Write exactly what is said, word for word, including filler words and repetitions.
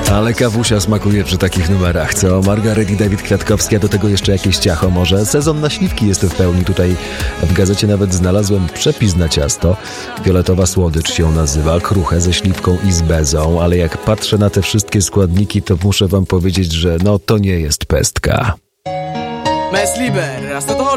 Ale kawusia smakuje przy takich numerach, co? Margaret i Dawid Kwiatkowski, a do tego jeszcze jakieś ciacho może. Sezon na śliwki jest w pełni. Tutaj w gazecie nawet znalazłem przepis na ciasto. Fioletowa słodycz się nazywa, kruche ze śliwką i z bezą, ale jak patrzę na te wszystkie składniki, to muszę wam powiedzieć, że no to nie jest pestka. Mes liber, hasta todo